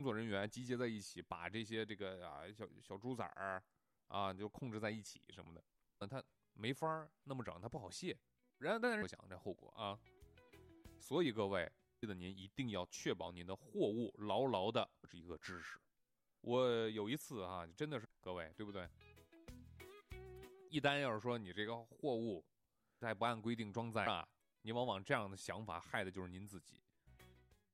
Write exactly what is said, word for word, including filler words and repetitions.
作人员集结在一起，把这些这个啊小小猪崽儿啊就控制在一起什么的，那他没法那么整，他不好卸。然后但是我想这后果啊，所以各位记得您一定要确保您的货物牢牢的是一个知识。我有一次啊，真的是各位对不对？一旦要是说你这个货物还不按规定装载啊，你往往这样的想法害的就是您自己。